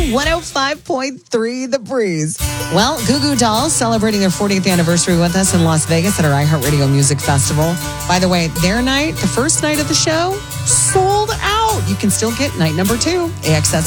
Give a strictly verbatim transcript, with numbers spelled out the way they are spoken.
on one oh five point three The Breeze. Well, Goo Goo Dolls celebrating their fortieth anniversary with us in Las Vegas at our iHeartRadio Music Festival. By the way, their night, the first night of the show, sold out. You can still get night number two. A X S